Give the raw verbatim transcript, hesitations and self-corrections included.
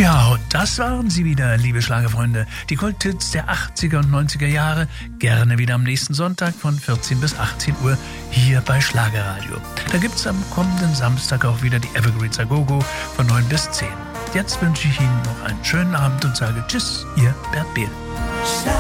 Ja, und das waren sie wieder, liebe Schlagerfreunde. Die Kulthits der achtziger und neunziger Jahre. Gerne wieder am nächsten Sonntag von vierzehn bis achtzehn Uhr hier bei Schlagerradio. Da gibt's am kommenden Samstag auch wieder die Evergreens a Go-Go von neun bis zehn. Jetzt wünsche ich Ihnen noch einen schönen Abend und sage Tschüss, Ihr Bert Behl.